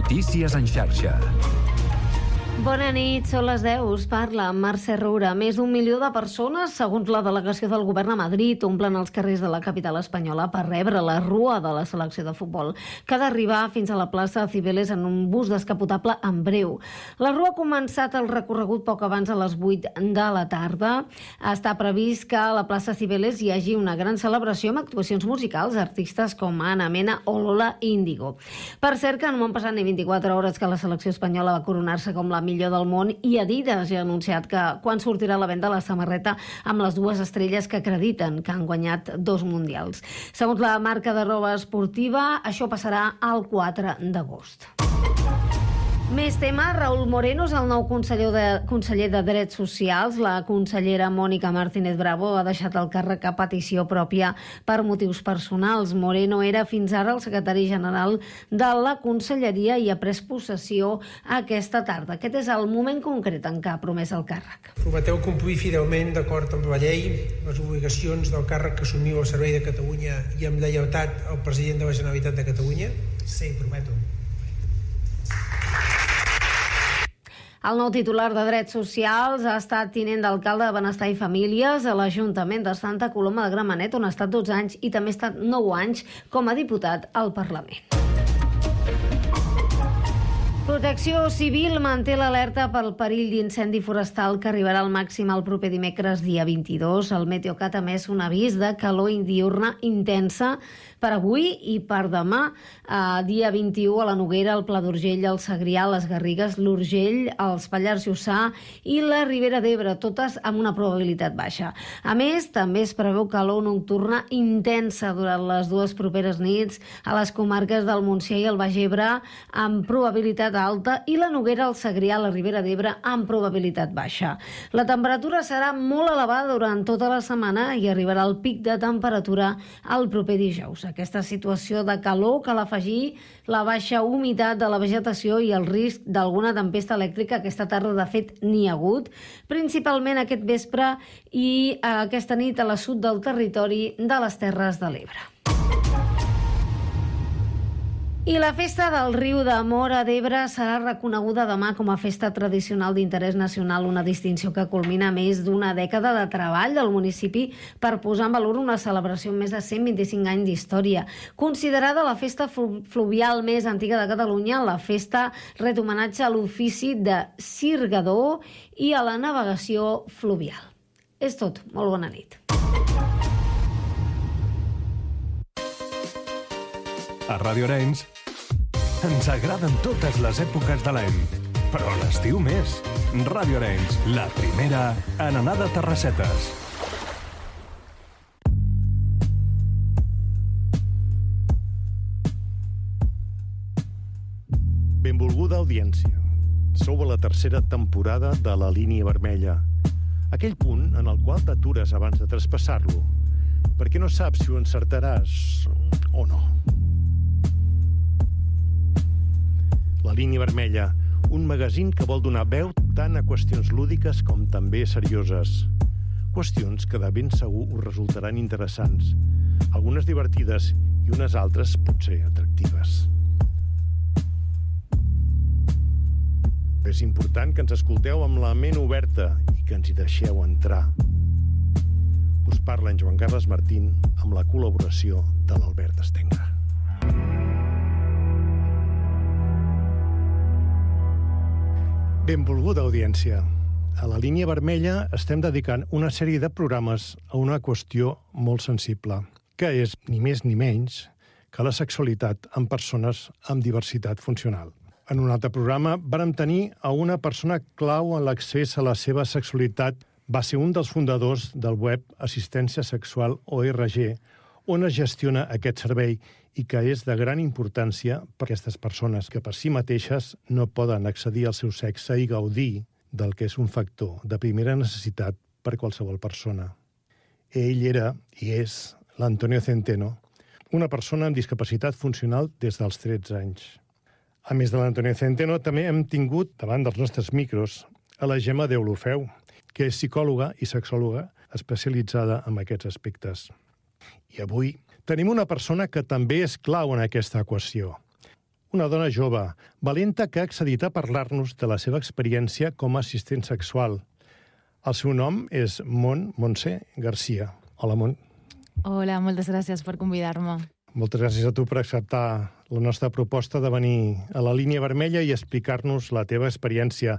Notícies en xarxa. Bona nit, són les 10, us parla Mercè Roura. Més d'1 milió de persones, segons la delegació del govern a Madrid, omplen els carrers de la capital espanyola per rebre la rua de la selecció de futbol, que ha d'arribar fins a la plaça Cibeles en un bus descapotable en breu. La rua ha començat el recorregut poc abans de les 8 de la tarda. Està previst que a la plaça Cibeles hi hagi una gran celebració amb actuacions musicals d'artistes com Ana Mena o Lola Índigo. Per cert, que no han passat ni 24 hores que la selecció espanyola va coronar-se com la millor del món, i Adidas ja ha anunciat que quan sortirà a la venda la samarreta amb les 2 estrelles que acrediten que han guanyat 2 mundials. Segons la marca de roba esportiva, això passarà el 4 d'agost. Més tema, Raúl Moreno és el nou conseller de Drets Socials. La consellera Mònica Martínez Bravo ha deixat el càrrec a petició pròpia per motius personals. Moreno era fins ara el secretari general de la conselleria i ha pres possessió aquesta tarda. Aquest és el moment concret en què ha promès el càrrec. Prometeu complir fidelment, d'acord amb la llei, les obligacions del càrrec que assumiu al servei de Catalunya i amb lleialtat al president de la Generalitat de Catalunya? Sí, prometo. El nou titular de Drets Socials ha estat tinent d'alcalde de Benestar i Famílies a l'Ajuntament de Santa Coloma de Gramenet, on ha estat 12 anys i també ha estat 9 anys com a diputat al Parlament. Protecció Civil manté l'alerta pel perill d'incendi forestal que arribarà al màxim el proper dimecres, dia 22. El Meteocat ha emès un avís de calor diürna intensa per avui i per demà, dia 21 a la Noguera, el Pla d'Urgell, el Segrià, les Garrigues, l'Urgell, els Pallars Jussà i la Ribera d'Ebre, totes amb una probabilitat baixa. A més, també es preveu calor nocturna intensa durant les 2 properes nits a les comarques del Montsià i el Baix Ebre, amb probabilitat alta, i la Noguera, el Segrià, la Ribera d'Ebre, amb probabilitat baixa. La temperatura serà molt elevada durant tota la setmana i arribarà al pic de temperatura el proper dijous. Aquesta situació de calor cal afegir la baixa humitat de la vegetació i el risc d'alguna tempesta elèctrica. Aquesta tarda, de fet, n'hi ha hagut, principalment aquest vespre i aquesta nit a la sud del territori de les Terres de l'Ebre. I la Festa del Riu de Móra d'Ebre serà reconeguda demà com a festa tradicional d'interès nacional, una distinció que culmina més d'una dècada de treball del municipi per posar en valor una celebració amb més de 125 anys d'història. Considerada la festa fluvial més antiga de Catalunya, la festa ret homenatge a l'ofici de sirgador i a la navegació fluvial. És tot. Molt bona nit. A Ràdio Arenys ens agraden totes les èpoques de l'any, però l'estiu més. Ràdio Arenys, la primera en anar de terrassetes. Benvolguda audiència. Sou a la 3a temporada de La Línia Vermella, aquell punt en el qual t'atures abans de traspassar-lo, perquè no saps si ho encertaràs o no. La Línia Vermella, un magazín que vol donar veu tant a qüestions lúdiques com també serioses. Qüestions que de ben segur us resultaran interessants, algunes divertides i unes altres potser atractives. És important que ens escolteu amb la ment oberta i que ens hi deixeu entrar. Us parla en Joan Carles Martín amb la col·laboració de l'Albert Estenga. Benvolguda audiència. A La Línia Vermella estem dedicant una sèrie de programes a una qüestió molt sensible, que és ni més ni menys que la sexualitat en persones amb diversitat funcional. En un altre programa vàrem tenir a una persona clau en l'accés a la seva sexualitat. Va ser un dels fundadors del web Assistència Sexual ORG, on es gestiona aquest servei i que és de gran importància per a aquestes persones que per si mateixes no poden accedir al seu sexe i gaudir del que és un factor de primera necessitat per qualsevol persona. Ell era i és l'Antonio Centeno, una persona amb discapacitat funcional des dels 13 anys. A més de l'Antonio Centeno, també hem tingut davant dels nostres micros a la Gemma Deulofeu, que és psicòloga i sexòloga especialitzada en aquests aspectes. I avui tenim una persona que també és clau en aquesta equació. una dona jove, valenta, que ha accedit a parlar-nos de la seva experiència com a assistent sexual. El seu nom és Montse Garcia. Hola, Hola, moltes gràcies per convidar-me. Moltes gràcies a tu per acceptar la nostra proposta de venir a la línia vermella i explicar-nos la teva experiència.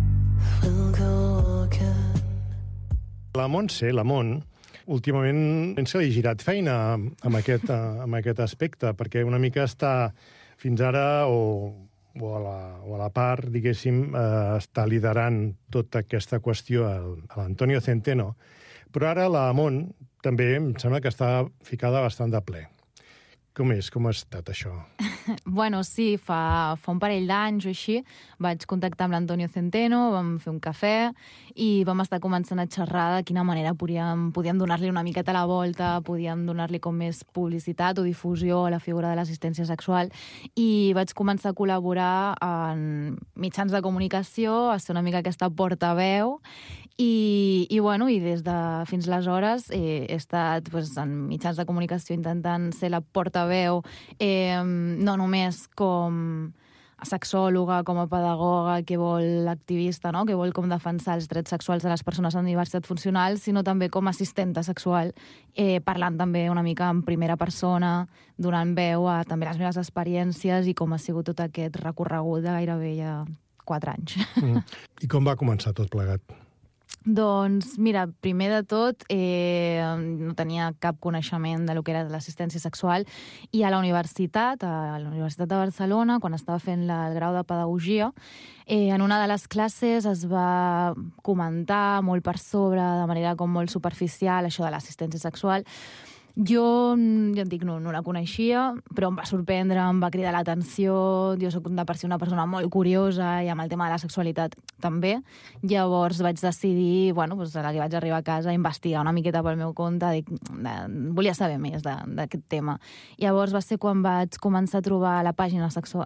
La Montse, últimament se li ha girat feina amb aquest aspecte, perquè una mica està fins ara o a la part, diguéssim, està liderant tota aquesta qüestió a l'Antonio Centeno, però ara la Mont també em sembla que està ficada bastant de ple. Com ha estat això? Bueno, sí, fa un parell d'anys o així vaig contactar amb l'Antonio Centeno, vam fer un cafè i vam estar començant a xerrar de quina manera podíem donar-li una miqueta la volta, podíem donar-li com més publicitat o difusió a la figura de l'assistència sexual, i vaig començar a col·laborar en mitjans de comunicació, a ser una mica aquesta portaveu, i des de fins aleshores he estat en mitjans de comunicació intentant ser la portaveu, no només com a sexòloga, com a pedagoga, que vol activista, no? Que vol com defensar els drets sexuals de les persones amb diversitat funcional, sinó també com a assistenta sexual, parlant també una mica en primera persona, donant veu a també les meves experiències i com ha sigut tot aquest recorregut de gairebé ja 4 anys. I com va començar tot plegat? Doncs, mira, primer de tot, no tenia cap coneixement de lo que era l'assistència sexual, i a la Universitat de Barcelona, quan estava fent el grau de Pedagogia, en una de les classes es va comentar molt per sobre, de manera com molt superficial, això de l'assistència sexual. Jo, ja et dic, no la coneixia, però em va sorprendre, em va cridar l'atenció. Jo soc una persona molt curiosa i amb el tema de la sexualitat també. Llavors vaig decidir, a la que vaig arribar a casa, a investigar una miqueta pel meu compte. Volia saber més d'aquest tema. Llavors va ser quan vaig començar a trobar la pàgina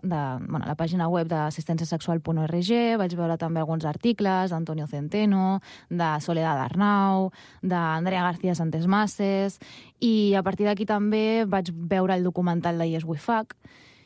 web d'assistènciasexual.org, vaig veure també alguns articles d'Antonio Centeno, de Soledad Arnau, d'Andrea García Santes Mases, i a partir d'aquí també vaig veure el documental de Yes We Fuck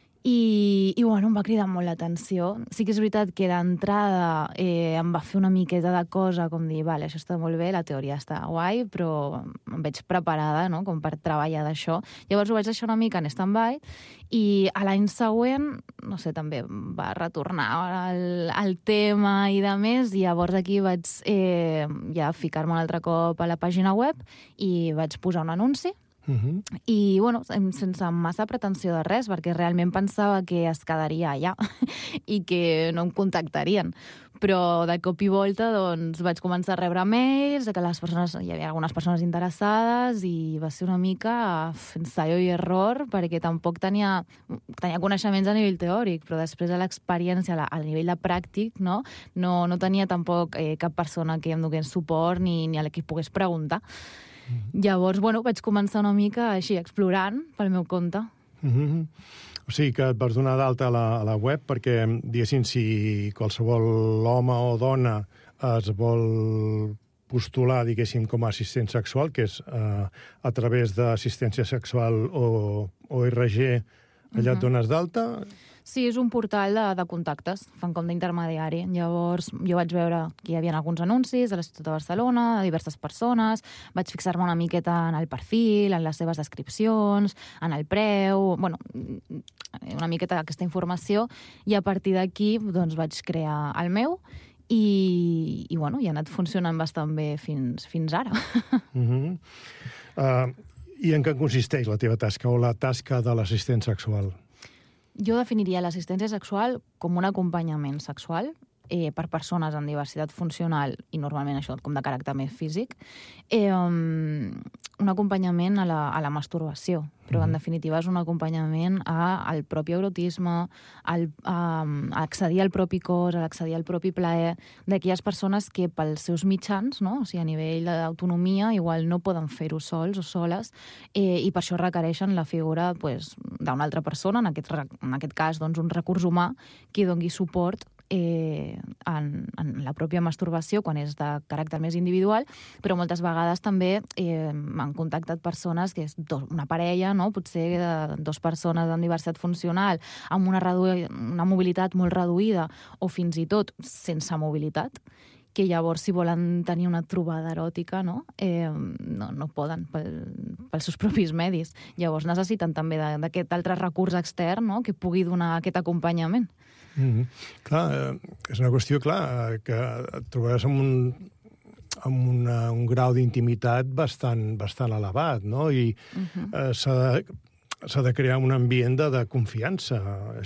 i em va cridar molt l'atenció. Sí que és veritat que d'entrada em va fer una miqueta de cosa, com dir, vale, això està molt bé, la teoria està guai, però em veig preparada, no?, com per treballar d'això. Llavors ho vaig deixar una mica en stand-by i a l'any següent, no sé, també va retornar el tema i de més, i llavors aquí vaig ja ficar-me un altre cop a la pàgina web i vaig posar un anunci. I, sense massa pretensió de res, perquè realment pensava que es quedaria allà i que no em contactarien. Però de cop i volta vaig començar a rebre mails, que hi havia algunes persones interessades, i va ser una mica ensayo i error, perquè tampoc tenia coneixements a nivell teòric, però després de l'experiència a nivell de pràctic no tenia tampoc cap persona que em donés suport ni a la que pogués preguntar. Llavors, vaig començar una mica així, explorant pel meu compte. O sigui que et vas donar d'alta a la web perquè, diguéssim, si qualsevol home o dona es vol postular, diguéssim, com a assistent sexual, que és a través d'assistència sexual o ORG, allà et dones d'alta? Sí, és un portal de contactes, fan com d'intermediari. Llavors, jo vaig veure que hi havia alguns anuncis de la ciutat de Barcelona, de diverses persones, vaig fixar-me una miqueta en el perfil, en les seves descripcions, en el preu, una miqueta d'aquesta informació, i a partir d'aquí vaig crear el meu, i ha anat funcionant bastant bé fins ara. I en què consisteix la teva tasca o la tasca de l'assistent sexual? Jo definiria l'assistència sexual com un acompanyament sexual per persones amb diversitat funcional i normalment això com de caràcter més físic, un acompanyament a la masturbació, però en definitiva és un acompanyament al propi erotisme, a accedir al propi cos, a accedir al propi plaer d'aquelles persones que pels seus mitjans, no? O sigui, a nivell d'autonomia, igual no poden fer-ho sols o soles, i per això requereixen la figura d'una altra persona, en aquest cas un recurs humà, que doni suport en la pròpia masturbació, quan és de caràcter més individual, però moltes vegades també m'han contactat persones que és una parella, no? Potser de 2 persones amb diversitat funcional, amb una mobilitat molt reduïda o fins i tot sense mobilitat, que llavors, si volen tenir una trobada eròtica, no poden pels seus propis medis. Llavors necessiten també d'aquest altre recurs extern, no?, que pugui donar aquest acompanyament. Clar, és una qüestió, clar, que et trobaràs amb un grau d'intimitat bastant elevat, no? I s'ha de crear un ambient de confiança.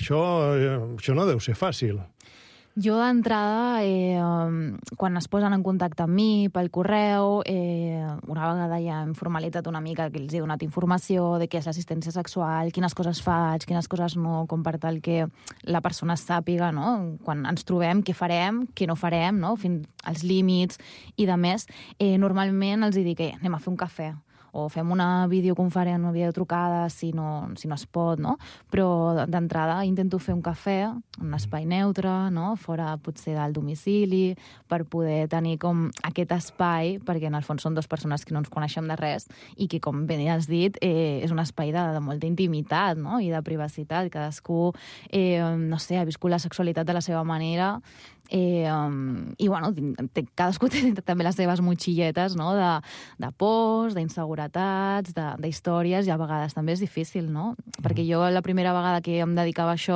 Això no deu ser fàcil. Jo, d'entrada, quan es posen en contacte amb mi pel correu, una vegada ja hem formalitzat una mica, que els he donat informació de què és l'assistència sexual, quines coses faig, quines coses no, com per tal que la persona sàpiga, no?, quan ens trobem, què farem, què no farem, no?, fins als límits i de més. Normalment els dic, anem a fer un cafè, o fem una videoconferència, una videotrucada, si no es pot, no? Però d'entrada intento fer un cafè, un espai neutre, no?, fora potser del domicili, per poder tenir com aquest espai, perquè en el fons són 2 persones que no ens coneixem de res i que, com ben has dit, és un espai de molta intimitat, no?, i de privacitat. Cadascú, no sé, ha viscut la sexualitat de la seva manera, i bueno, cadascú té també les seves motxilletes, no?, de pors, d'inseguretats, d'històries, i a vegades també és difícil, no? Perquè jo la primera vegada que em dedicava a això,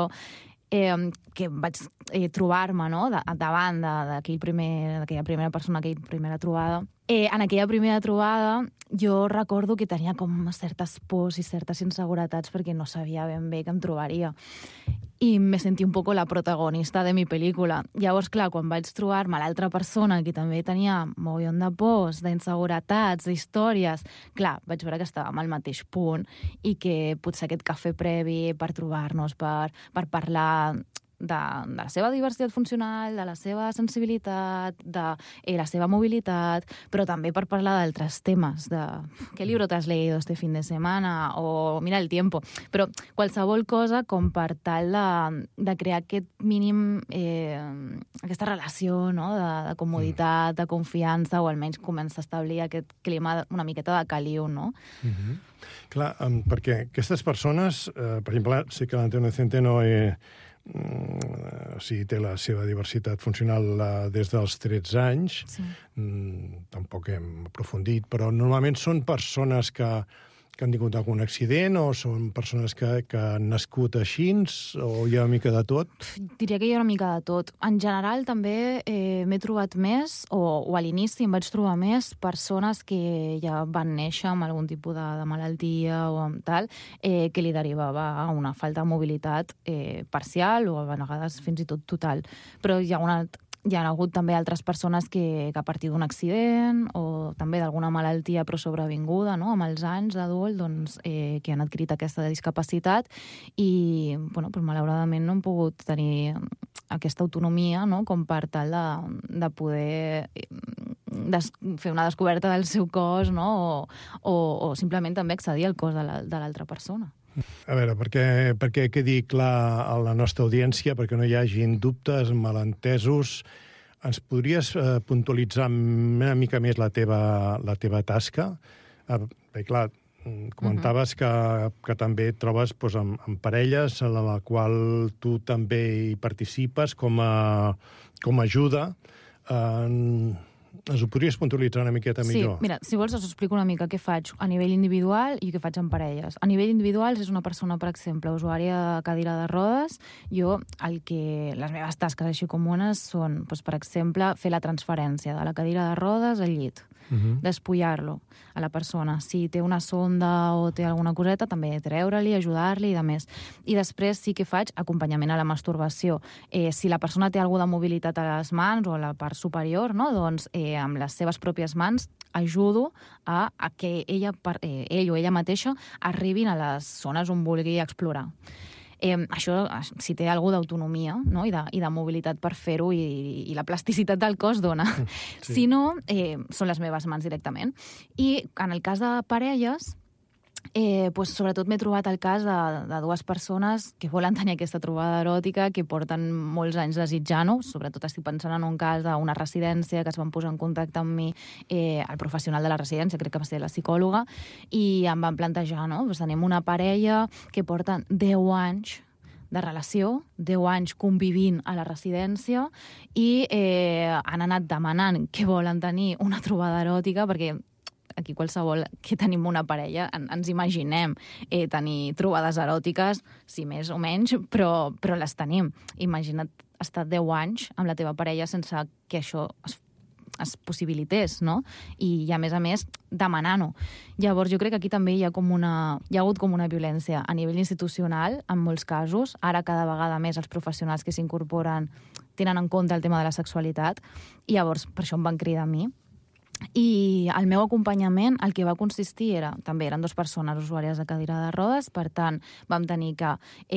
que vaig trobar-me, no?, davant d'aquella primera persona, aquella primera trobada. En aquella primera trobada jo recordo que tenia com certes pors i certes inseguretats perquè no sabia ben bé què em trobaria. I me sentí un poco la protagonista de mi pel·lícula. Llavors, clar, quan vaig trobar-me l'altra persona que també tenia mogollon de pors, d'inseguretats, d'històries, clar, vaig veure que estàvem al mateix punt i que potser aquest cafè previ per trobar-nos, per parlar de la seva diversitat funcional, de la seva sensibilitat, de la seva mobilitat, però també per parlar d'altres temes, de què libro t'has leído este fin de semana, o mira el tiempo, però qualsevol cosa com per tal de crear aquest mínim, aquesta relació, no?, de comoditat, de confiança, o almenys comença a establir aquest clima una miqueta de caliu, no? Clar, perquè aquestes persones, per exemple, sí que l'Antonio Centeno té la seva diversitat funcional des dels 13 anys. Sí. Tampoc hem aprofundit, però normalment són persones que han tingut algun accident, o són persones que han nascut així, o hi ha una mica de tot? Diria que hi ha una mica de tot. En general, també m'he trobat més, o a l'inici em vaig trobar més, persones que ja van néixer amb algun tipus de malaltia o amb tal, que li derivava a una falta de mobilitat parcial o a vegades fins i tot total. Però hi ha hagut també altres persones que a partir d'un accident o també d'alguna malaltia però sobrevinguda, no?, amb els anys d'adult, doncs, que han adquirit aquesta discapacitat i, bueno, doncs, malauradament no han pogut tenir aquesta autonomia, no?, com per tal de poder fer una descoberta del seu cos, no?, o simplement també accedir al cos de l'altra persona. A veure, perquè quedi clar a la nostra audiència, perquè no hi hagin dubtes, malentesos, ens podries puntualitzar una mica més la teva tasca? Bé, clar, comentaves que també et trobes amb parelles en la qual tu també hi participes com a ajuda. Ens ho podries puntualitzar una miqueta millor? Sí, mira, si vols us explico una mica què faig a nivell individual i què faig en parelles. A nivell individual, si és una persona, per exemple, usuària de cadira de rodes, jo les meves tasques així comunes són, doncs, per exemple, fer la transferència de la cadira de rodes al llit, despullar-lo a la persona. Si té una sonda o té alguna coseta, també treure-li, ajudar-li i de més. I després sí que faig acompanyament a la masturbació. Si la persona té alguna mobilitat a les mans o a la part superior, no?, doncs amb les seves pròpies mans ajudo a que ell o ella mateixa arribin a les zones on vulgui explorar. Això, si té alguna d'autonomia, no?, i de mobilitat per fer-ho, i la plasticitat del cos dona. Sí. Si no, són les meves mans directament. I en el cas de parelles, Sobretot m'he trobat el cas de dues persones que volen tenir aquesta trobada eròtica, que porten molts anys desitjant-ho. Sobretot estic pensant en un cas d'una residència que es van posar en contacte amb mi, el professional de la residència, crec que va ser la psicòloga, i em van plantejar, no? Doncs tenim una parella que porten 10 anys de relació, 10 anys convivint a la residència i han anat demanant que volen tenir una trobada eròtica, perquè aquí qualsevol que tenim una parella ens imaginem tenir trobades eròtiques, si més o menys, però les tenim. Imagina't estar 10 anys amb la teva parella sense que això es possibilités, no? I a més, demanant-ho. Llavors, jo crec que aquí també hi ha hagut com una violència a nivell institucional, en molts casos. Ara, cada vegada més, els professionals que s'incorporen tenen en compte el tema de la sexualitat, i llavors, per això em van cridar a mi. I el meu acompanyament, el que va consistir també eren 2 persones usuàries de cadira de rodes, per tant, vam tenir que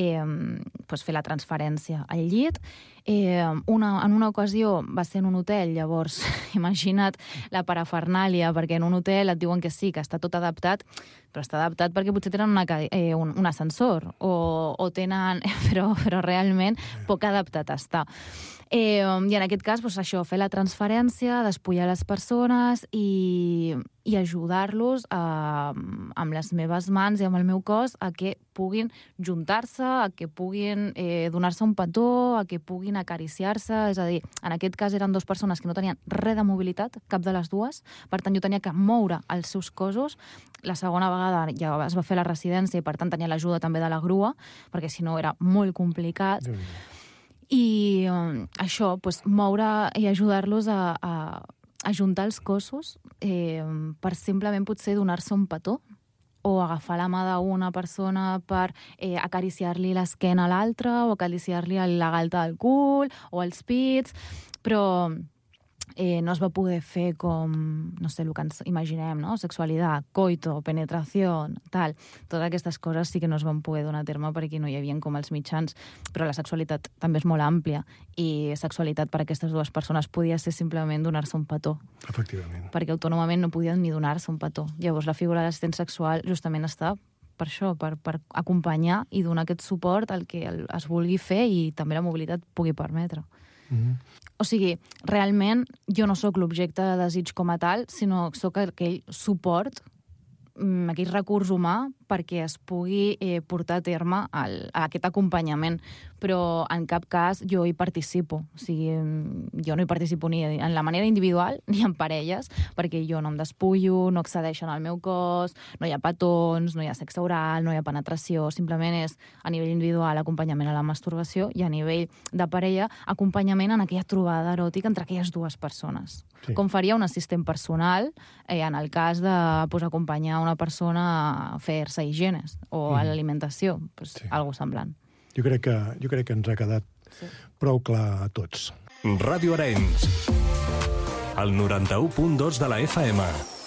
fer la transferència al llit. En una ocasió va ser en un hotel, llavors, imagina't la parafernàlia, perquè en un hotel et diuen que sí, que està tot adaptat, però està adaptat perquè potser tenen un ascensor, o tenen... però realment poc adaptat està. I en aquest cas, això, fer la transferència, despullar les persones i ajudar-los amb les meves mans i amb el meu cos a que puguin juntar-se, a que puguin donar-se un petó, a que puguin acariciar-se. És a dir, en aquest cas eren 2 persones que no tenien res de mobilitat, cap de les dues, per tant jo tenia que moure els seus cossos. La segona vegada ja es va fer a la residència i per tant tenia l'ajuda també de la grua, perquè si no era molt complicat. I això, moure i ajudar-los a juntar els cossos per simplement potser donar-se un petó o agafar la mà d'una persona per acariciar-li l'esquena a l'altra o acariciar-li la galta del cul o els pits, però no es va poder fer com, no sé, el que ens imaginem, no? Sexualitat, coito, penetració, tal. Totes aquestes coses sí que no es van poder donar a terme perquè no hi havia com els mitjans, però la sexualitat també és molt àmplia i sexualitat per a aquestes 2 persones podia ser simplement donar-se un petó. Efectivament. Perquè autònomament no podien ni donar-se un petó. Llavors la figura de l'assistent sexual justament està per això, per acompanyar i donar aquest suport al que es vulgui fer i també la mobilitat pugui permetre. O sigui, realment jo no sóc l'objecte de desig com a tal, sinó sóc aquell suport, aquell recurs humà perquè es pugui portar a terme aquest acompanyament. Però en cap cas jo hi participo. O sigui, jo no hi participo ni en la manera individual ni en parelles, perquè jo no em despullo, no accedeixen al meu cos, no hi ha petons, no hi ha sexe oral, no hi ha penetració. Simplement és a nivell individual acompanyament a la masturbació i a nivell de parella acompanyament en aquella trobada eròtica entre aquelles 2 persones. Sí. Com faria un assistent personal en el cas de acompanyar una persona a fer-se higienes o a l'alimentació, algo semblant. Jo crec que ens ha quedat prou clar a tots. Ràdio Arenys, el 91.2 de la FM.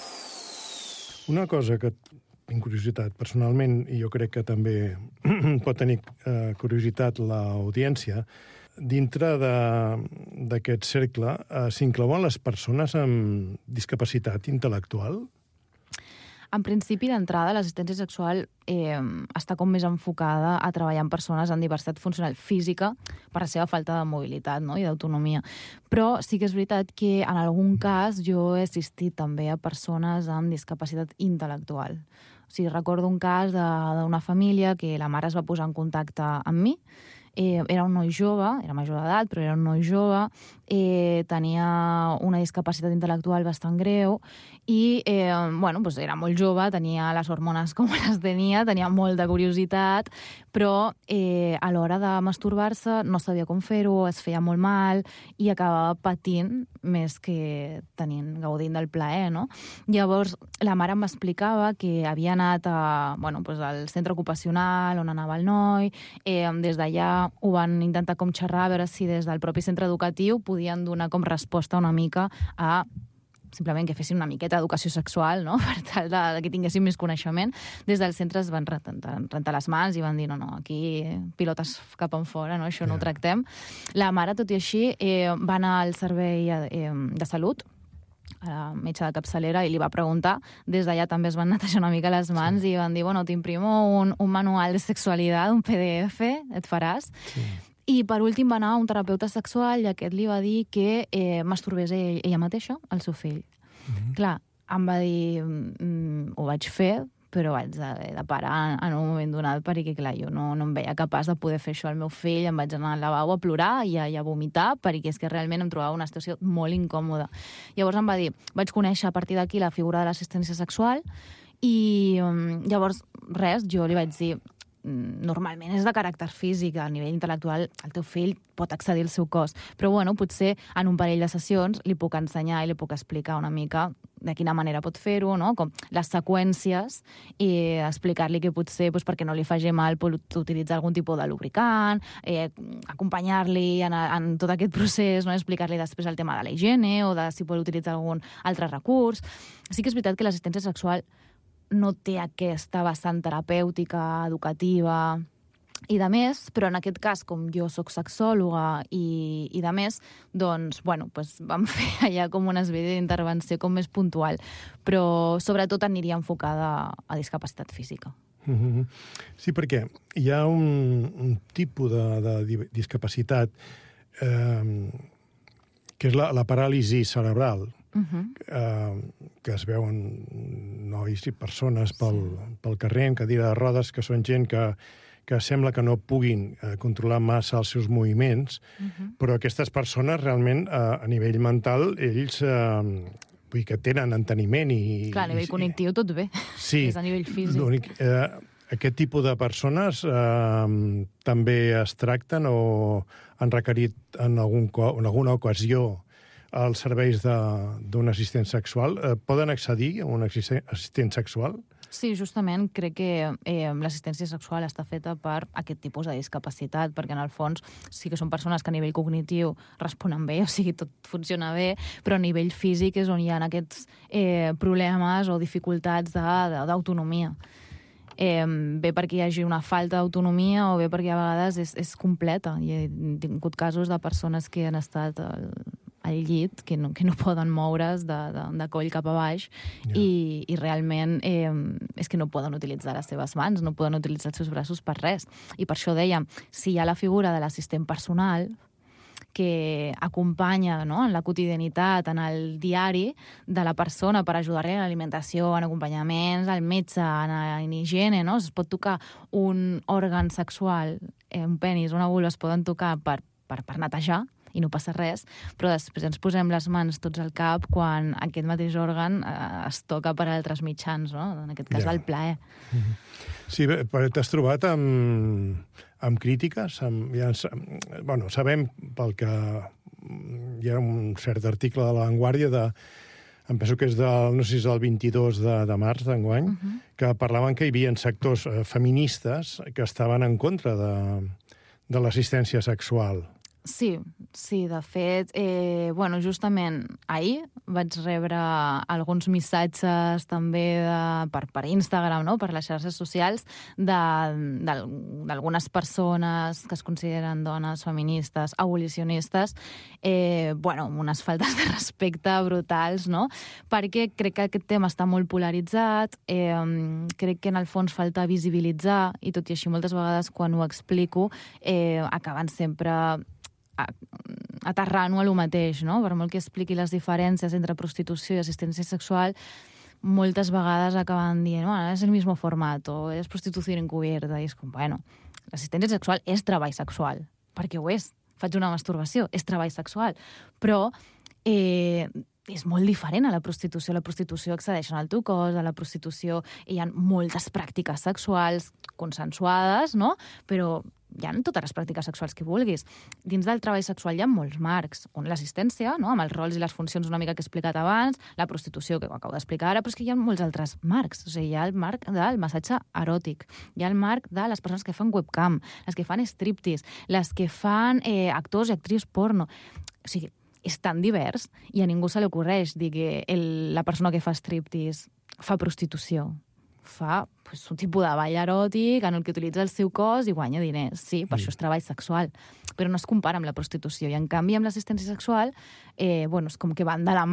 Una cosa que tinc curiositat personalment, i jo crec que també pot tenir curiositat l'audiència, dintre d'aquest cercle s'inclouen les persones amb discapacitat intel·lectual? En principi, d'entrada, l'assistència sexual està com més enfocada a treballar amb persones amb diversitat funcional física per la seva falta de mobilitat, no? I d'autonomia. Però sí que és veritat que en algun cas jo he assistit també a persones amb discapacitat intel·lectual. O sigui, recordo un cas d'una família que la mare es va posar en contacte amb mi. Era un noi jove, era major d'edat, però era un noi jove, tenia una discapacitat intel·lectual bastant greu i era molt jove, tenia les hormones com les tenia molta curiositat, però a l'hora de masturbar-se no sabia com fer-ho, es feia molt mal i acabava patint més que gaudint del plaer, no? Llavors, la mare m'explicava que havia anat al centre ocupacional on anava el noi, des d'allà ho van intentar com xerrar, a veure si des del propi centre educatiu podien donar com resposta una mica a simplement que fessin una miqueta d'educació sexual, no? Per tal que tinguessin més coneixement. Des del centre es van rentar les mans i van dir, no, aquí pilotes cap en fora, no? Això no ho tractem. La mare, tot i així, va anar al servei de salut a metge de capçalera, i li va preguntar. Des d'allà també es van netejar una mica les mans i van dir, bueno, t'imprimo un manual de sexualitat, un PDF, et faràs. Sí. I per últim va anar a un terapeuta sexual i aquest li va dir que masturbés ella mateixa al seu fill. Clar, em va dir, ho vaig fer, però vaig haver de parar en un moment donat perquè, clar, jo no em veia capaç de poder fer això al meu fill, em vaig anar al lavabo a plorar i a vomitar, perquè és que realment em trobava una situació molt incòmoda. Llavors em va dir, vaig conèixer a partir d'aquí la figura de l'assistència sexual i llavors, res, jo li vaig dir, normalment és de caràcter físic, a nivell intel·lectual el teu fill pot accedir al seu cos, però bueno, potser en un parell de sessions li puc ensenyar i li puc explicar una mica de quina manera pot fer-ho, no? Com les seqüències, i explicar-li que potser perquè no li faci mal pot utilitzar algun tipus de lubricant, acompanyar-li en tot aquest procés, no? Explicar-li després el tema de la higiene o de si pot utilitzar algun altre recurs. Sí que és veritat que l'assistència sexual no té aquesta vessant terapèutica, educativa i de més, però en aquest cas, com jo sóc sexòloga i de més, doncs, bueno, vam fer allà com una espècie d'intervenció com més puntual, però sobretot aniria enfocada a discapacitat física. Sí, perquè hi ha un tipus de discapacitat que és la paràlisi cerebral, que es veuen nois i persones pel carrer en cadira de rodes, que són gent que sembla que no puguin controlar massa els seus moviments, però aquestes persones realment, a nivell mental, ells vull dir que tenen enteniment i... Clar, a nivell cognitiu tot bé, sí, és a nivell físic. Aquest tipus de persones també es tracten o han requerit en alguna ocasió als serveis d'un assistent sexual. Poden accedir a un assistent sexual? Sí, justament crec que l'assistència sexual està feta per aquest tipus de discapacitat, perquè en el fons sí que són persones que a nivell cognitiu responen bé, o sigui, tot funciona bé, però a nivell físic és on hi ha aquests problemes o dificultats d'autonomia. Bé perquè hi hagi una falta d'autonomia o bé perquè a vegades és completa. I he tingut casos de persones que han estat al llit, que no poden moure's de coll cap a baix, i realment és que no poden utilitzar les seves mans, no poden utilitzar els seus braços per res. I per això dèiem, si hi ha la figura de l'assistent personal, que acompanya, no?, en la quotidianitat, en el diari de la persona per ajudar-li en l'alimentació, en acompanyaments, al metge, en higiene, no? Es pot tocar un òrgan sexual, un penis, una vulva, es poden tocar per netejar, i no passa res, però després ens posem les mans tots al cap quan aquest mateix òrgan es toca per altres mitjans, no? En aquest cas del plaer. Sí, però t'has trobat amb crítiques? Sabem pel que hi ha un cert article de La Vanguardia em penso que és no sé si és del 22 de març d'enguany, que parlaven que hi havia sectors feministes que estaven en contra de l'assistència sexual. Sí, de fet, justament ahir vaig rebre alguns missatges també per Instagram, no?, per les xarxes socials, d'algunes persones que es consideren dones feministes, abolicionistes, amb unes faltes de respecte brutals, no?, perquè crec que aquest tema està molt polaritzat, crec que en el fons falta visibilitzar, i tot i així moltes vegades quan ho explico acaben sempre aterrant-ho a lo mateix, no? Per molt que expliqui les diferències entre prostitució i assistència sexual, moltes vegades acaben dient, és el mismo formato, és prostitució encubierta, i és com, l'assistència sexual és treball sexual, perquè ho és. Faig una masturbació, és treball sexual, però és molt diferent a la prostitució. La prostitució accedeixen al teu cos, a la prostitució hi ha moltes pràctiques sexuals consensuades, no? Però hi ha totes les pràctiques sexuals que vulguis. Dins del treball sexual hi ha molts marcs. L'assistència, no?, amb els rols i les funcions una mica que he explicat abans, la prostitució, que ho acabo d'explicar ara, però és que hi ha molts altres marcs. O sigui, hi ha el marc del massatge eròtic, hi ha el marc de les persones que fan webcam, les que fan striptease, les que fan actors i actrius porno. O sigui, és tan divers i a ningú se li ocorreix dir que la persona que fa striptease fa prostitució. Fa un tipus de ball eròtic en el que utilitza el seu cos i guanya diners. Sí, per això és treball sexual. Però no es compara amb la prostitució. I, en canvi, amb l'assistència sexual, és com que van de la mà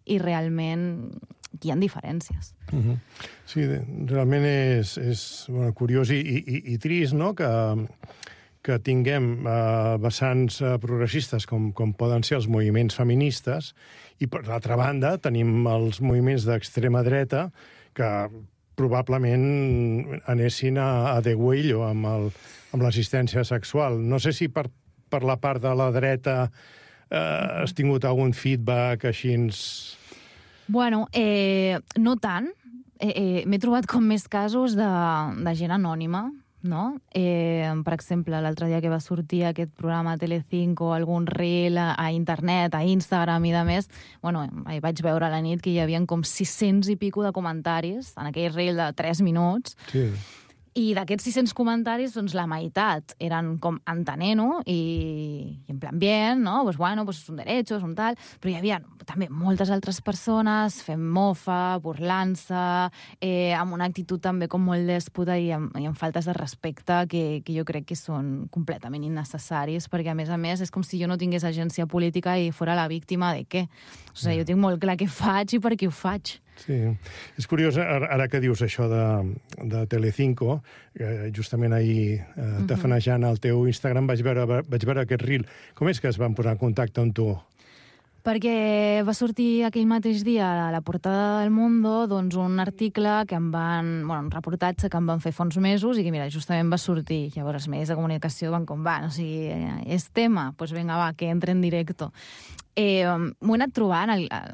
i realment hi ha diferències. Sí, realment és curiós i trist, no?, que tinguem vessants progressistes com poden ser els moviments feministes i, per l'altra banda, tenim els moviments d'extrema dreta que probablement anessin a degüello amb l'assistència sexual. No sé si per la part de la dreta has tingut algun feedback així... Bueno, no tant. M'he trobat com més casos de gent anònima, no? Per exemple, l'altre dia que va sortir aquest programa Telecinco, algun reel a internet, a Instagram i de més, bueno, vaig veure a la nit que hi havia com 600 i pico de comentaris en aquell reel de 3 minuts. Sí. I d'aquests 600 comentaris, doncs la meitat eren com entenent-ho i en plan bien, no? Pues bueno, pues són derechos, són tal... Però hi havia també moltes altres persones fent mofa, burlant-se, amb una actitud també com molt dèspota i amb faltes de respecte que jo crec que són completament innecessaris, perquè a més és com si jo no tingués agència política i fora la víctima de què. O sigui, jo tinc molt clar què faig i per què ho faig. Sí, és curiós, ara que dius això de Telecinco, justament ahir tafanejant el teu Instagram vaig veure aquest reel. Com és que es van posar en contacte amb tu? Perquè va sortir aquell mateix dia a la portada del Mundo doncs, un article que un reportatge que em van fer fa uns mesos i que, mira, justament va sortir. Llavors, els medis de comunicació van com, o sigui, és tema, doncs vinga, va, que entre en directo. M'ho he anat trobant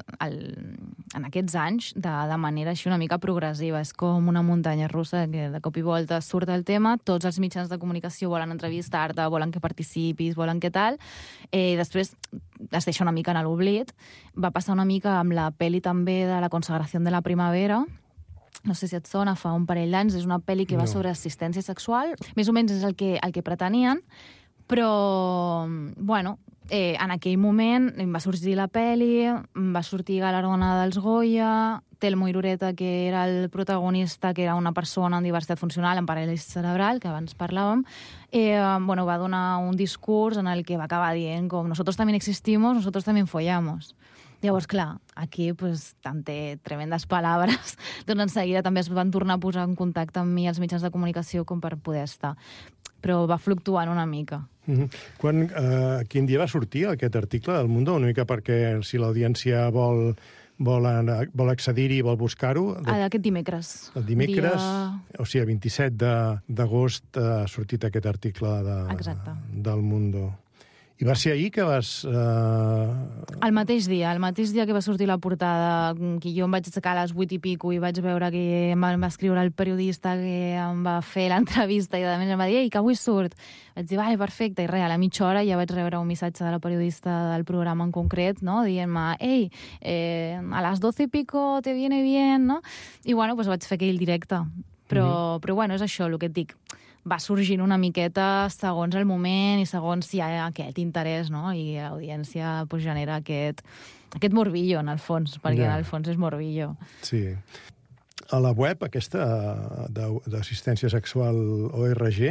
en aquests anys de manera així una mica progressiva. És com una muntanya russa que de cop i volta surt el tema, tots els mitjans de comunicació volen entrevistar-te, volen que participis, volen que tal, i després es deixa una mica en l'oblit. Va passar una mica amb la pel·li també de La consagració de la primavera, no sé si et sona, fa un parell d'anys, és una pel·li que va sobre assistència sexual, més o menys és el que pretenien, però, bueno, en aquell moment va sorgir la pel·li, va sortir galardonada dels Goya, Telmo Irureta, que era el protagonista, que era una persona amb diversitat funcional, amb paràlisi cerebral, que abans parlàvem, va donar un discurs en el que va acabar dient com nosotros también existimos, nosotros también follamos. Llavors, clar, aquí, pues, tant té tremendes paraules, doncs en seguida també es van tornar a posar en contacte amb mi els mitjans de comunicació com per poder estar. Però va fluctuant una mica. Quin dia va sortir aquest article del Mundo? Una mica perquè si l'audiència vol accedir-hi i vol buscar-ho... Aquest dimecres. El dimecres, o sigui, el 27 d'agost ha sortit aquest article del Mundo. I va ser ahir que vas... El mateix dia que va sortir la portada, que jo em vaig aixecar a les 8 i pico i vaig veure que em va escriure el periodista que em va fer l'entrevista i a més em va dir, ei, que avui surt. Vaig dir, vale, perfecte, i res, a la mitja hora ja vaig rebre un missatge de la periodista del programa en concret, no?, dient-me, ei, a les 12 i pico te viene bien, no? I bueno, pues vaig fer aquell directe. Però bueno, és això, el que et dic. Va sorgint una miqueta segons el moment i segons si hi ha aquest interès, no? I l'audiència pues, genera aquest morbillo, en el fons, perquè en el fons és morbillo. Sí. A la web aquesta d'assistència sexual ORG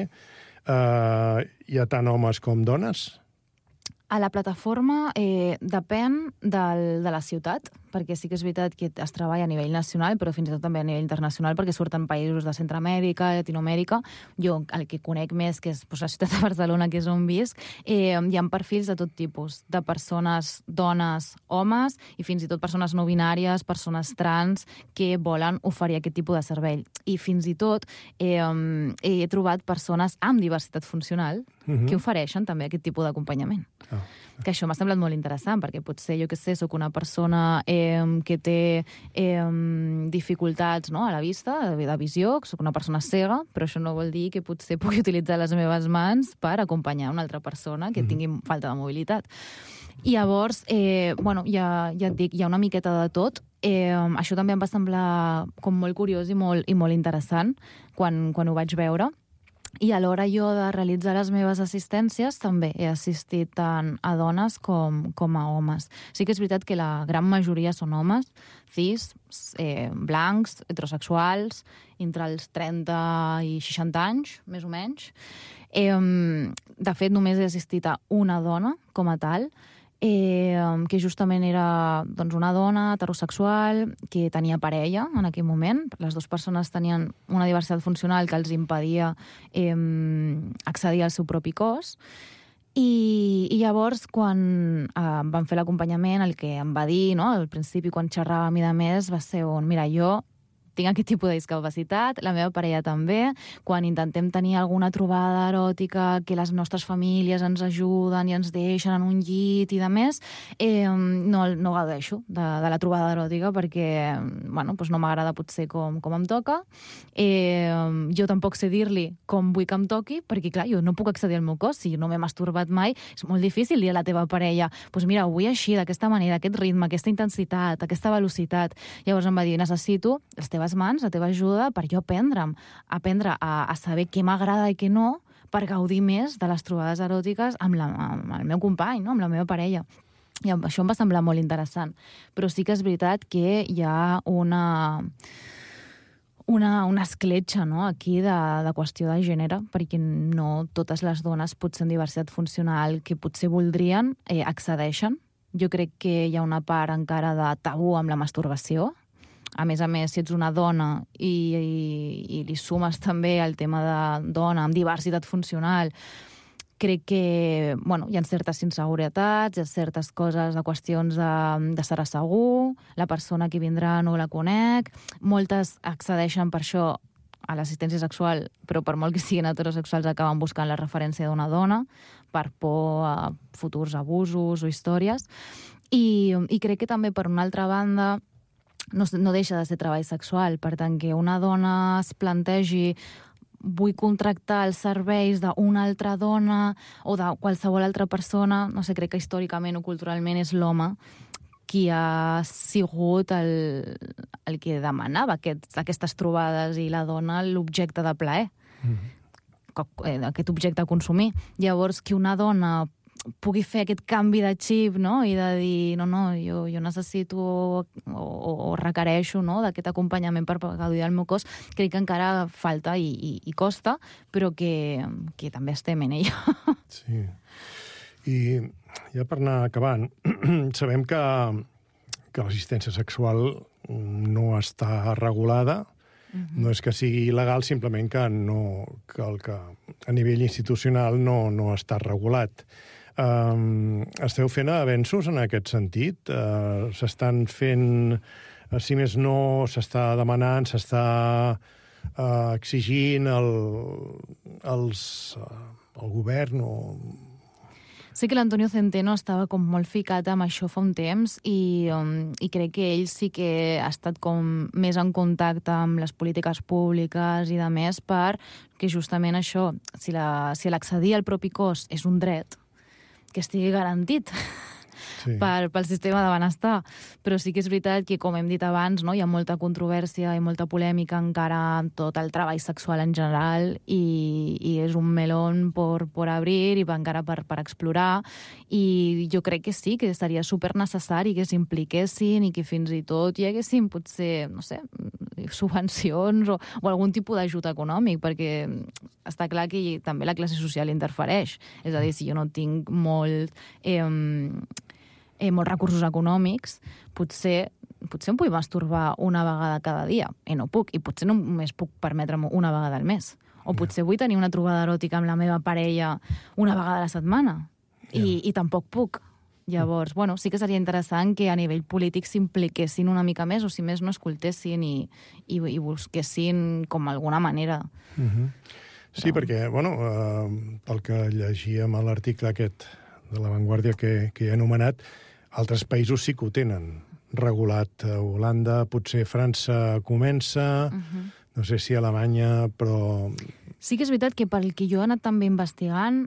hi ha tant homes com dones? A la plataforma depèn de la ciutat, perquè sí que és veritat que es treballa a nivell nacional, però fins i tot també a nivell internacional, perquè surten països de Centroamèrica, Llatinoamèrica. Jo el que conec més, que és la ciutat de Barcelona, que és on visc, hi ha perfils de tot tipus, de persones, dones, homes, i fins i tot persones no binàries, persones trans, que volen oferir aquest tipus de servei. I fins i tot he trobat persones amb diversitat funcional que ofereixen també aquest tipus d'acompanyament. Que això m'ha semblat molt interessant, perquè potser, jo què sé, soc una persona que té dificultats a la vista, de visió, soc una persona cega, però això no vol dir que potser pugui utilitzar les meves mans per acompanyar una altra persona que tingui falta de mobilitat. I llavors, ja et dic, hi ha una miqueta de tot. Això també em va semblar com molt curiós i molt interessant quan ho vaig veure. I a l'hora jo de realitzar les meves assistències també he assistit tant a dones com a homes. Sí que és veritat que la gran majoria són homes, cis, blancs, heterosexuals, entre els 30 i 60 anys, més o menys. De fet, només he assistit a una dona com a tal, que justament era doncs, una dona heterosexual que tenia parella en aquell moment. Les dues persones tenien una diversitat funcional que els impedia accedir al seu propi cos. I llavors, quan vam fer l'acompanyament, el que em va dir, no, al principi, quan xerràvem i de més, va ser mira, jo tinc aquest tipus de discapacitat, la meva parella també. Quan intentem tenir alguna trobada eròtica, que les nostres famílies ens ajuden i ens deixen en un llit i de més, no gaudeixo de la trobada eròtica perquè doncs no m'agrada potser com em toca. Jo tampoc sé dir-li com vull que em toqui, perquè clar, jo no puc accedir al meu cos, si no m'he masturbat mai, és molt difícil dir a la teva parella mira, ho vull així, d'aquesta manera, aquest ritme, aquesta intensitat, aquesta velocitat. Llavors em va dir, necessito les teves mans, la teva ajuda, per jo aprendre a saber què m'agrada i què no, per gaudir més de les trobades eròtiques amb el meu company, no? Amb la meva parella. I això em va semblar molt interessant. Però sí que és veritat que hi ha una escletxa, no? Aquí de qüestió de gènere, perquè no totes les dones, potser amb diversitat funcional, que potser voldrien, accedeixen. Jo crec que hi ha una part encara de tabú amb la masturbació. A més, si ets una dona i li sumes també el tema de dona amb diversitat funcional, crec que hi ha certes inseguretats, hi ha certes coses de qüestions de serà segur, la persona que vindrà no la conec, moltes accedeixen per això a l'assistència sexual, però per molt que siguin heterosexuals acaben buscant la referència d'una dona per por a futurs abusos o històries. I crec que també, per una altra banda, no deixa de ser treball sexual. Per tant, que una dona es plantegi vull contractar els serveis d'una altra dona o de qualsevol altra persona, no sé, crec que històricament o culturalment és l'home qui ha sigut el que demanava aquestes trobades i la dona l'objecte de plaer, aquest objecte a consumir. Llavors, que una dona pugui fer aquest canvi de xip, no? I de dir, no, jo necessito o requereixo, no, d'aquest acompanyament per gaudir del meu cos, crec que encara falta i costa, però que també estem en ella. Sí. I ja per anar acabant, sabem que l'assistència sexual no està regulada, no és que sigui il·legal, simplement que a nivell institucional no està regulat. Esteu fent avenços en aquest sentit? S'estan fent, si més no, s'està demanant, s'està exigint al govern o... Sé que l'Antonio Centeno estava com molt ficat amb això fa un temps i crec que ell sí que ha estat com més en contacte amb les polítiques públiques i de més perquè justament això, si l'accedir al propi cos és un dret, que estigui garantit pel sistema de benestar. Però sí que és veritat que, com hem dit abans, no, hi ha molta controvèrsia i molta polèmica encara amb tot el treball sexual en general i és un melón por abrir i encara per explorar. I jo crec que sí, que seria supernecessari que s'impliquessin i que fins i tot hi haguessin potser, no sé, subvencions o algun tipus d'ajut econòmic, perquè està clar que també la classe social interfereix. És a dir, si jo no tinc molts recursos econòmics, potser em vull masturbar una vegada cada dia, i no puc, i potser només puc permetre'm una vegada al mes. O potser vull tenir una trobada eròtica amb la meva parella una vegada a la setmana, i tampoc puc. Llavors, sí que seria interessant que a nivell polític s'impliquessin una mica més, o si més no escoltessin i busquessin com alguna manera. Sí, perquè, pel que llegíem a l'article aquest de La Vanguardia que he anomenat, altres països sí que ho tenen regulat. Holanda, potser França comença, no sé si Alemanya, però... Sí que és veritat que pel que jo he anat també investigant,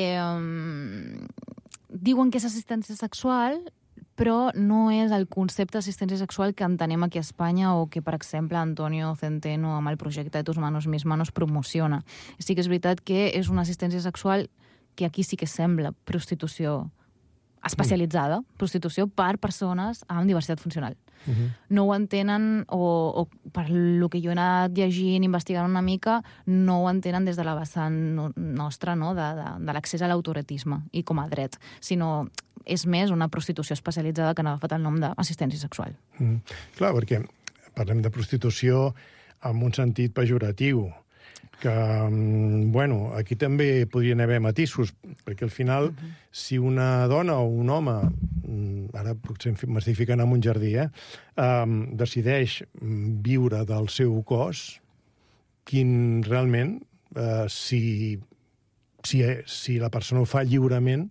diuen que és assistència sexual, però no és el concepte d'assistència sexual que entenem aquí a Espanya o que, per exemple, Antonio Centeno amb el projecte Tus manos, mis manos promociona. Sí que és veritat que és una assistència sexual que aquí sí que sembla prostitució especialitzada, prostitució per persones amb diversitat funcional. No ho entenen, o per lo que jo he anat llegint, investigant una mica, no ho entenen des de la vessant nostra, no? de l'accés a l'autoretisme i com a dret, sinó és més una prostitució especialitzada que han agafat el nom d'assistència sexual. Clar, perquè parlem de prostitució en un sentit pejoratiu, que, bueno, aquí també podrien haver matisos, perquè al final, si una dona o un home, ara potser m'estic ficant en un jardí, decideix viure del seu cos, quin realment, si la persona ho fa lliurement,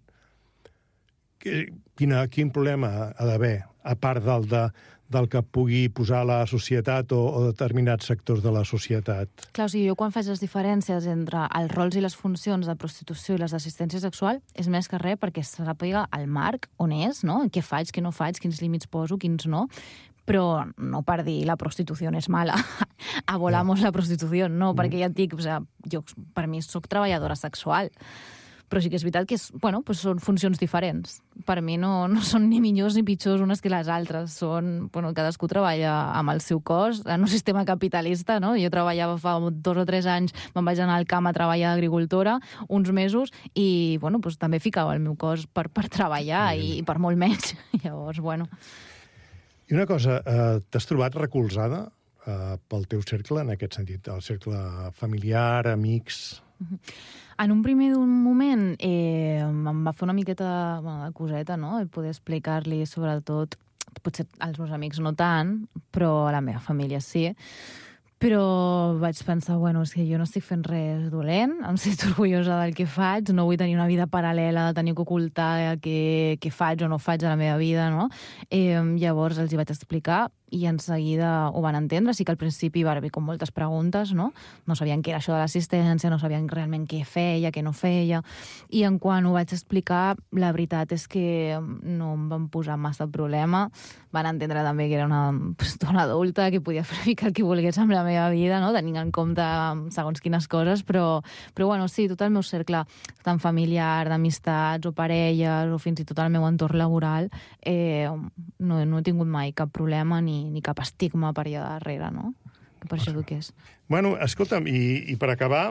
quin problema ha d'haver, a part del que pugui posar la societat o determinats sectors de la societat. Clar, o sigui, jo quan faig les diferències entre els rols i les funcions de prostitució i les d'assistència sexual és més que res perquè se sàpiga el marc on és, no? Què faig, què no faig, quins límits poso, quins no, però no per dir la prostitució és mala, abolamos la prostitució, no, perquè ja et dic, o sigui, jo per mi soc treballadora sexual, però sí que és veritat que són funcions diferents. Per mi no són ni millors ni pitjors unes que les altres. Cadascú treballa amb el seu cos en un sistema capitalista, no? Jo treballava fa 2 o 3 anys, me'n vaig anar al camp a treballar d'agricultora uns mesos i també ficava el meu cos per treballar i per molt menys. Llavors, I una cosa, t'has trobat recolzada pel teu cercle en aquest sentit? El cercle familiar, amics... En un primer moment em va fer una miqueta de coseta, no? El poder explicar-li, sobretot, potser als meus amics no tant, però a la meva família sí. Però vaig pensar, és que jo no estic fent res dolent, em sento orgullosa del que faig, no vull tenir una vida paral·lela, tenir que ocultar què faig o no faig a la meva vida, no? Llavors els hi vaig explicar i en seguida ho van entendre. Sí que al principi va haver com moltes preguntes, no? No sabien què era això de l'assistència, no sabien realment què feia, què no feia. I en quan ho vaig explicar, la veritat és que no em van posar massa problema. Van entendre també que era una dona adulta, que podia fer el que volgués amb la meva vida, no? Tenint en compte segons quines coses, però sí, tot el meu cercle, tant familiar, d'amistats o parelles, o fins i tot el meu entorn laboral, no he tingut mai cap problema ni cap estigma per allà darrere, no? Que per això que és. Escolta'm, i per acabar,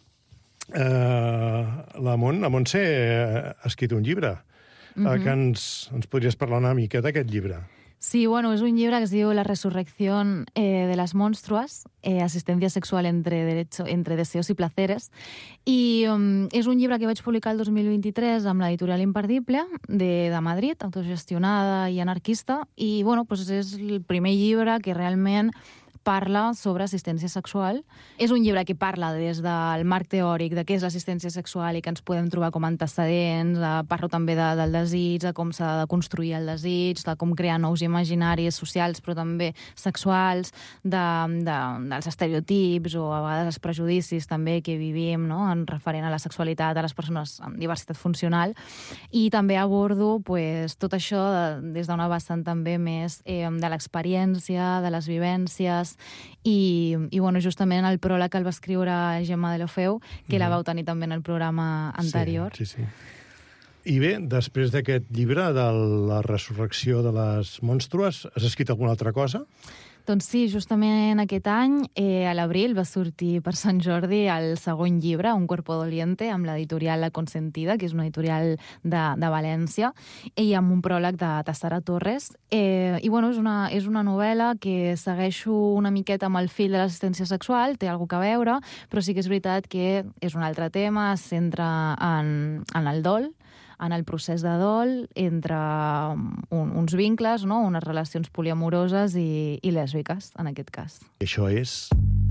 la Montse ha escrit un llibre. Que ens podries parlar una mica d'aquest llibre? Sí, és un llibre que es diu La resurrección de las monstruas, asistencia sexual entre deseos y placeres. I és un llibre que vaig publicar el 2023 amb l'editorial Imperdible de Madrid, autogestionada i anarquista. I, és el primer llibre que realment parla sobre assistència sexual. És un llibre que parla des del marc teòric de què és l'assistència sexual i que ens podem trobar com a antecedents. Parlo també del desig, de com s'ha de construir el desig, de com crear nous imaginaris socials, però també sexuals, dels estereotips o a vegades els prejudicis també que vivim, no?, en referent a la sexualitat, a les persones amb diversitat funcional. I també abordo tot això des d'una vessant també més de l'experiència, de les vivències, i justament el pròleg que el va escriure Gemma Deulofeu, que la vau tenir també en el programa anterior. Sí. I bé, després d'aquest llibre de la resurrecció de les monstrues, has escrit alguna altra cosa? Doncs sí, justament aquest any, a l'abril, va sortir per Sant Jordi el segon llibre, Un cuerpo doliente, amb l'editorial La Consentida, que és una editorial de València, i amb un pròleg de Sara Torres. És una novel·la que segueixo una miqueta amb el fil de l'assistència sexual, té alguna cosa a veure, però sí que és veritat que és un altre tema, es centra en el dol, en el procés de dol entre uns vincles, no?, unes relacions poliamoroses i lèsbiques, en aquest cas. Això és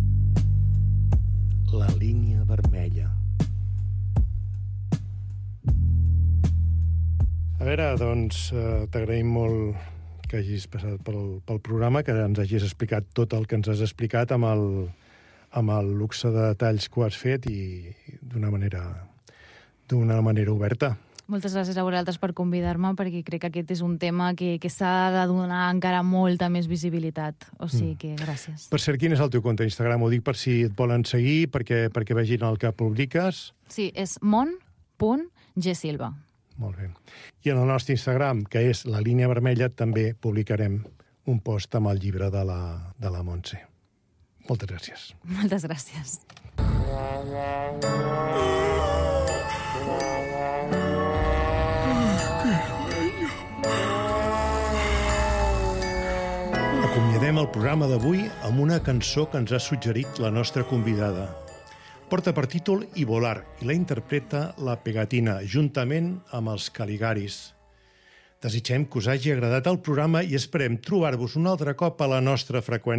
La línia vermella. A veure, doncs, t'agraïm molt que hagis passat pel programa, que ens hagis explicat tot el que ens has explicat amb el luxe de detalls que ho has fet i d'una manera oberta. Moltes gràcies a vosaltres per convidar-me, perquè crec que aquest és un tema que s'ha de donar encara molta més visibilitat. O sigui que gràcies. Per cert, quin és el teu compte d'Instagram? Ho dic per si et volen seguir, perquè vegin el que publiques. Sí, és mon.gsilva. Molt bé. I en el nostre Instagram, que és La línia vermella, també publicarem un post amb el llibre de la Montse. Moltes gràcies. Moltes gràcies. el programa d'avui amb una cançó que ens ha suggerit la nostra convidada. Porta per títol I volar i la interpreta la Pegatina, juntament amb els Caligaris. Desitgem que us hagi agradat el programa i esperem trobar-vos un altre cop a la nostra freqüència.